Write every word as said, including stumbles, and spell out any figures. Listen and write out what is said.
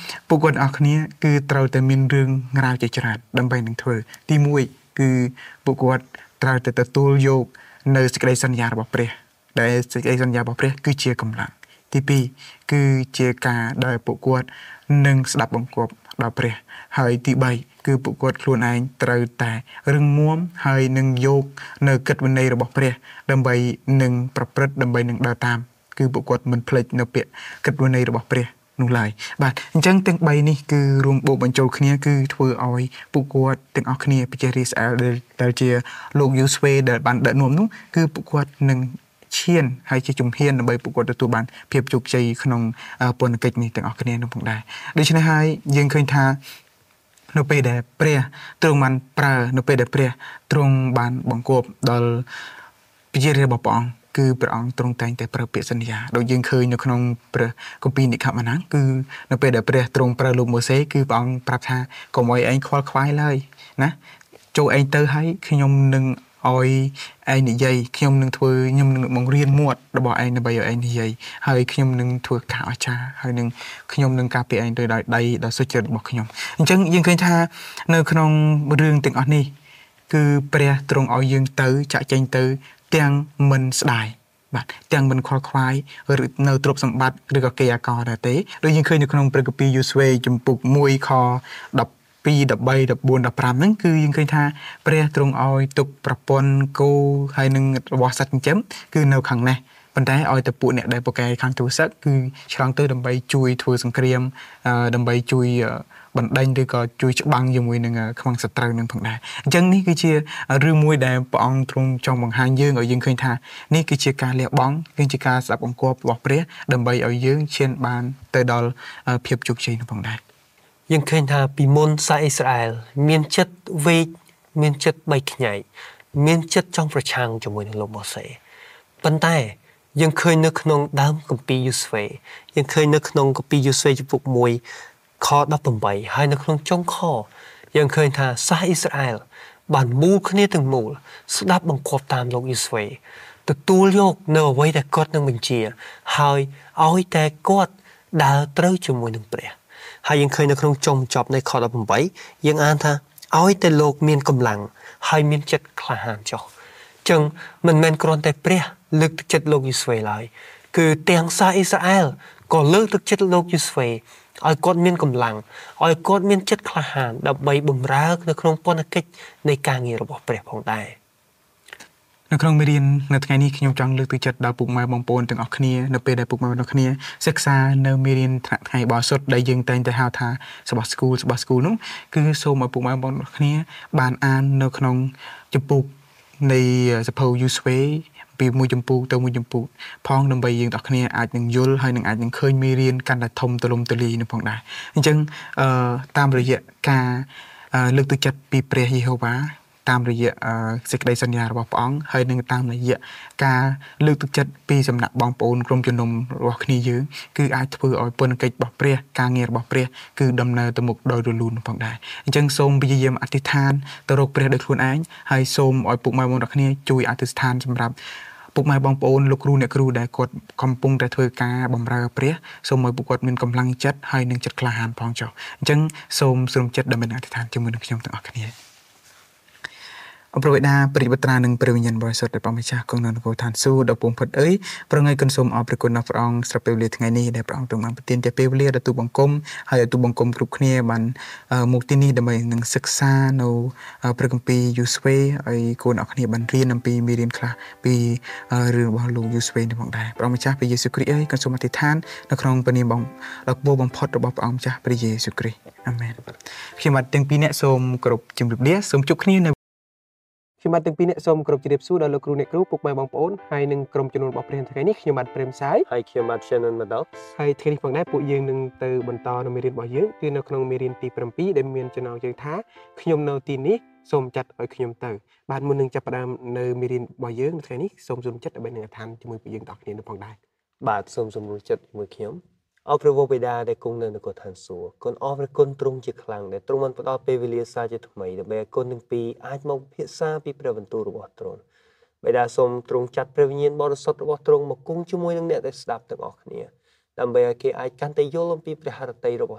ពួកគាត់អស់គ្នាគឺត្រូវតែមានរឿងរ៉ាវជាច្រើនដើម្បីនឹងធ្វើទីមួយគឺពួកគាត់ត្រូវតែទទួលយកនៅសេចក្តីសន្យារបស់ព្រះដែលសេចក្តីសន្យារបស់ព្រះគឺជាកម្លាំងទីពីរគឺជាការដែលពួកគាត់នឹងស្ដាប់បង្គាប់ដល់ព្រះហើយទីបីគឺពួកគាត់ខ្លួនឯងត្រូវតែរឹងមាំហើយនឹងយកនៅកិត្តវិន័យរបស់ព្រះដើម្បីនឹងប្រព្រឹត្តដើម្បីនឹងដើរតាមគឺពួកគាត់មិនភ្លេចនៅពាក្យកិត្តវិន័យរបស់ព្រះនោះឡើយបាទអញ្ចឹងទាំងបីនេះគឺរួមបូកបញ្ចូលគ្នាគឺធ្វើឲ្យពួកគាត់ទាំងអស់គ្នាប្រជារាស្ត្រអ៊ីស្រាអែលដែលជាលោកយូស្វេដែលបានដឹកនាំនោះគឺពួកគាត់នឹងឈានហើយជាជំហានដើម្បីពួកគាត់ទទួលបានភាពជោគជ័យក្នុងពន្ធកិច្ចនេះទាំងអស់គ្នានោះផងដែរដូច្នេះហើយយើងឃើញថានៅពេលដែលព្រះទ្រង់បានប្រើនៅពេលដែលព្រះទ្រង់បានបង្គាប់ដល់ប្រជារាស្ត្ររបស់ព្រះអង្គគឺព្រះអង្គទ្រង់តែងតែប្រើពាក្យសន្យាដូចយើងឃើញនៅក្នុងព្រះគម្ពីរនិក្ខមណាំងគឺនៅពេលដែលព្រះទ្រង់ប្រើលោកម៉ូសេគឺព្រះអង្គប្រាប់ថាកុំឲ្យឯងខ្វល់ខ្វាយឡើយណាចូលឯងទៅឲ្យខ្ញុំនឹងឲ្យឯងនិយាយខ្ញុំនឹងធ្វើខ្ញុំនឹងបង្រៀនមាត់របស់ឯងដើម្បីឲ្យឯងនិយាយហើយខ្ញុំនឹងធ្វើការអស្ចារ្យហើយនឹងខ្ញុំនឹងការពារឯងដោយដៃដ៏សុចរិតរបស់ខ្ញុំអញ្ចឹងយើងឃើញថានៅក្នុងរឿងទាំងអស់នេះគឺព្រះទ្រង់ឲ្យយើងទៅចាក់ចែងទៅទាំងមិនស្ដាយបាទទាំងមិនខលខ្វាយឬនៅទ្រព្យសម្បត្តិឬក៏គេអាករដែរទេដូចយើងឃើញនៅក្នុងព្រះគម្ពីរយូស្វេជំពូកមួយខដប់ពីរ ដប់បី ដប់បួន ដប់ប្រាំហ្នឹងគឺយើងឃើញថាព្រះទ្រង់ឲ្យទុកប្រពន្ធគោហើយនឹងរបស់សត្វចិញ្ចឹមគឺនៅខាងនេះប៉ុន្តែឲ្យតែពួកអ្នកដែលប្រកែកខាងទូសឹកគឺឆ្លងទៅដើម្បីជួយធ្វើសង្គ្រាមដើម្បីជួយបណ្ដេញឬក៏ជួយច្បាំងជាមួយនឹងខ្មាំងសត្រូវនឹងផងដែរអញ្ចឹងនេះគឺជារឿងមួយដែលព្រះអង្គទ្រង់ចង់បង្ហាញយើងឲ្យយើងឃើញថានេះគឺជាការលះបង់គឺជាការស្ដាប់បង្គាប់របស់ព្រះដើម្បីឲ្យយើងឈានបានទៅដល់ភាពជោគជ័យនោះផងដែរយើងឃើញថាពីមុនសាសអ៊ីស្រាអែលមានចិត្តវេកមានចិត្តបីខ្ញែកមានចិត្តចង់ប្រឆាំងជាមួយនឹងលោកម៉ូសេប៉ុន្តែយើងឃើញនៅក្នុងដើមគម្ពីរយូស្វេយើងឃើញនៅក្នុងគម្ពីរយូស្វេជំពូកមួយខដប់ប្រាំហើយនៅក្នុងចុងខយើងឃើញថាសាសអ៊ីស្រាអែលបានមូលគ្នាទាំងមូលស្ដាប់បង្គាប់តាមលោកយូស្វេទទួលយកនៅអ្វីដែលគាត់នឹងបញ្ជាហើយឲ្យតែគាត់ដើរត្រូវជាមួយនឹងព្រះហើយយើងឃើញនៅក្នុងចុងចប់នៃខដប់ប្រាំយើងអានថាឲ្យតែលោកមានកម្លាំងហើយមានចិត្តក្លាហានចុះចឹងមិនមែនគ្រាន់តែព្រះលើកទឹកចិត្តលោកយូស្វេឡើយគឺទាំងសាសអ៊ីស្រាអែលក៏លើកទឹកចិត្តលោកយូស្វេឲ្យគាត់មានកម្លាំងឲ្យគាត់មានចិត្តក្លាហានដើម្បីបម្រើនៅក្នុងពន្ធកិច្ចនៃការងាររបស់ព្រះផងដែរនៅក្នុងមេរៀននៅថ្ងៃនេះខ្ញុំចង់លើកទឹកចិត្តដល់ពុកម៉ែបងប្អូនទាំងអស់គ្នានៅពេលដែលពុកម៉ែបងប្អូនគ្នាសិក្សានៅមេរៀនថ្នាក់ថ្ងៃបរិសុទ្ធដែលយើងតែងតែហៅថាសបាស្គូលសបាស្គូលនោះគឺសូមឲ្យពុកម៉ែបងប្អូនគ្នាបានអាននៅក្នុងជំពូកនៃសភៅយូស្វេពីមួយចម្ពោះទៅមួយចម្ពោះផងដើម្បីយើងទាំងគ្នាអាចនឹងយល់ហើយនឹងអាចនឹងឃើញមេរៀនកាន់តែធំទូលំទូលាយនោះផងដែរអញ្ចឹងអឺតាមរយៈការលើកទឹកចិត្តពីព្រះយេហូវ៉ាតាមរយៈសេចក្តីសន្យារបស់ព្រះអង្គហើយនឹងតាមរយៈការលើកទឹកចិត្តពីសំណាក់បងប្អូនក្រុមជំនុំរបស់គ្នាយើងគឺអាចធ្វើឲ្យពន្ធកិច្ចរបស់ព្រះការងាររបស់ព្រះគឺដំណើរទៅមុខដោយរលូនផងដែរអញ្ចឹងសូមព្យាយាមអធិដ្ឋានទៅរកព្រះដោយខ្លួនឯងហើយសូមឲ្យពុកម៉ែបងប្អូនគ្នាជួយអធិដ្ឋានសម្រាប់ពុកម៉ែបងប្អូនលោកគ្រូអ្នកគ្រូដែលគាត់កំពុងតែធ្វើការបម្រើព្រះសូមឲ្យពួកគាត់មានកម្លាំងចិត្តហើយនឹងចិត្តក្លាហានផងចុះអញ្ចឹងសូមសូមចិត្តដើម្បីអធិដ្ឋានជាមួយនឹងខ្ញុំទាំងអស់គ្នាអរព្រវេដាព្រះបត្រានិងព្រះវិញ្ញាណបរិសុទ្ធដែលព្រះម្ចាស់គង់នៅនគរឋានសួគ៌ដ៏ពងផុតអើយប្រងៃគុណសូមអរព្រគុណដល់ព្រះអង្គស្រាប់ពេលវេលាថ្ងៃនេះដែលព្រះអង្គទ្រង់បានប្រទានជាពេលវេលាដល់ទូបង្គំហើយឲ្យទូបង្គំគ្រប់គ្នាបានមកទីនេះដើម្បីនឹងសិក្សានៅព្រះគម្ពីរយូស្វេហើយកូនអរគ្នាបានរៀនអំពីមេរៀនខ្លះពីរឿងរបស់លោកយូស្វេនេះផងដែរព្រះម្ចាស់ព្រះយេស៊ូវគ្រីស្ទអើយក៏សូមអធិដ្ឋាននៅក្នុងព្រះនាមបងដ៏គួរបំផុតរបស់ព្រះអង្គម្ចាស់ព្រះយេស៊ូវគ្រីស្ទអាមែនខ្ញុំបាទទាំងពីរអ្នកសូមគោរពជំរាបលាសូមជួបគ្នានៅខ្ញុំបាទទាំងពីរអ្នកសូមគោរពជម្រាបសួរដល់លោកគ្រូអ្នកគ្រូពុកម៉ែបងប្អូនហើយនឹងក្រុមជំនុំរបស់ព្រះថ្ងៃនេះខ្ញុំបាទព្រាមសាយហើយខ្ញុំបាទ Shannon Maddox ហើយថ្ងៃនេះផងដែរពួកយើងនឹងទៅបន្តនៅមេរៀនរបស់យើងគឺនៅក្នុងមេរៀនទី7ដែលមានចំណងជើងថាខ្ញុំនៅទីនេះសូមចាត់ឲ្យខ្ញុំទៅបាទមុននឹងចាប់ផ្ដើមនៅមេរៀនរបស់យើងនៅថ្ងៃនេះសូមសូមចិត្តដើម្បីនឹងអធិដ្ឋានជាមួយពួកយើងទាំងគ្នានៅផងដែរបាទសូមសម្រួលចិត្តជាមួយខ្ញុំអរព្រះវរបិតាដែលគង់នៅនគរឋានសួគ៌គុណអរព្រះគុណទ្រង់ជាខ្លាំងដែលទ្រង់បានផ្ដល់ពេលវេលាសាជាថ្មីដើម្បីឲ្យគុណទាំងពីរអាចមកពិភាក្សាពីព្រះបន្ទូលរបស់ទ្រង់បិតាសូមទ្រង់ចាត់ព្រះវិញ្ញាណបរិសុទ្ធរបស់ទ្រង់មកគង់ជាមួយនឹងអ្នកដែលស្ដាប់ទាំងអស់គ្នាដើម្បីឲ្យគេអាចកាន់តែយល់អំពីព្រះハរតីរបស់